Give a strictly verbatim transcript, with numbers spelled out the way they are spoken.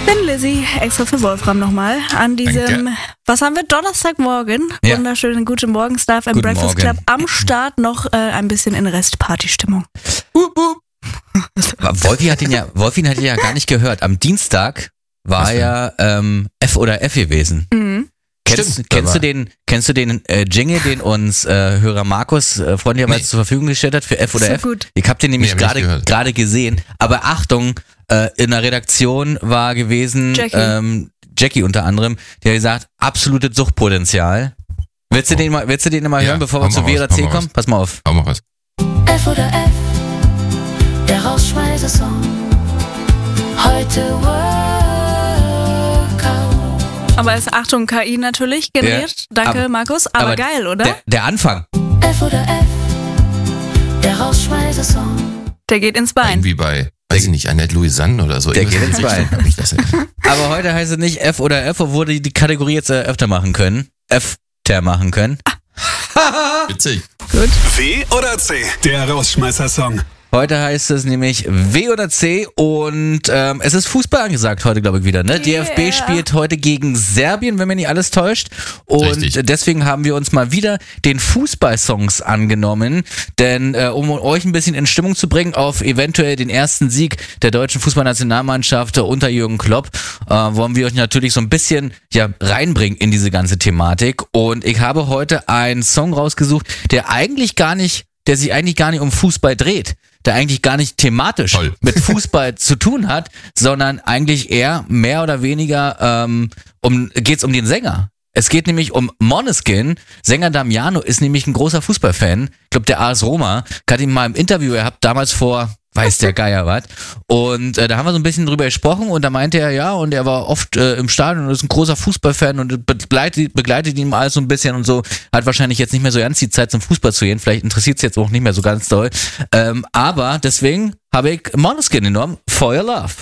bin Lizzie, extra für Wolfram nochmal, an diesem, Danke. was haben wir, Donnerstagmorgen, ja. wunderschönen guten Morgen, Staff im Breakfast Morgen. Club am Start, noch äh, ein bisschen in Restparty-Stimmung. Uh, uh. Wolfi hat ihn ja, Wolfi hat ihn ja gar nicht gehört. Am Dienstag war ja ähm, F oder F gewesen. Mhm. Kennst, Stimmt, kennst du den, kennst du den äh, Jingle, den uns äh, Hörer Markus äh, freundlicherweise nee. zur Verfügung gestellt hat für F oder so F? Gut. Ich hab den nämlich nee, gerade gerade gesehen. Aber Achtung, äh, in der Redaktion war gewesen Jackie, ähm, Jackie unter anderem, die hat gesagt, absolutes Suchtpotenzial. Willst du oh. den mal, willst du den mal ja, hören, bevor wir zu W oder C kommen? Pass mal auf. Hau mal was. F oder F, der Rausschmeißer-Song. Heute Workout. Aber es ist, Achtung, K I natürlich generiert. Ja, Danke, aber, Markus. Aber, aber geil, oder? Der, der Anfang. F oder F, der Rausschmeißer-Song. Der geht ins Bein. Irgendwie bei, weiß ich nicht, Annette Louisanne oder so. Der geht ins Bein. Aber heute heißt es nicht F oder F, obwohl die die Kategorie jetzt äh, öfter machen können. F-ter machen können. Witzig. Gut. W oder C, der Rausschmeißer-Song. Heute heißt es nämlich W oder C und ähm, es ist Fußball angesagt heute, glaube ich, wieder. Ne? Yeah. D F B spielt heute gegen Serbien, wenn mir nicht alles täuscht. Und Richtig. Deswegen haben wir uns mal wieder den Fußballsongs angenommen. Denn äh, um euch ein bisschen in Stimmung zu bringen auf eventuell den ersten Sieg der deutschen Fußballnationalmannschaft unter Jürgen Klopp, äh, wollen wir euch natürlich so ein bisschen ja reinbringen in diese ganze Thematik. Und ich habe heute einen Song rausgesucht, der eigentlich gar nicht, der sich eigentlich gar nicht um Fußball dreht. Der eigentlich gar nicht thematisch Toll. mit Fußball zu tun hat, sondern eigentlich eher mehr oder weniger ähm, um geht's um den Sänger. Es geht nämlich um Måneskin. Sänger Damiano ist nämlich ein großer Fußballfan. Ich glaube, der A S Roma. Ich hatte ihn mal im Interview gehabt, damals vor, weiß der Geier was. Und äh, da haben wir so ein bisschen drüber gesprochen und da meinte er, ja, und er war oft äh, im Stadion und ist ein großer Fußballfan und begleitet, begleitet ihn alles so ein bisschen und so. Hat wahrscheinlich jetzt nicht mehr so ganz die Zeit zum Fußball zu gehen. Vielleicht interessiert es jetzt auch nicht mehr so ganz doll. Ähm, aber deswegen habe ich Måneskin genommen, For Your Love.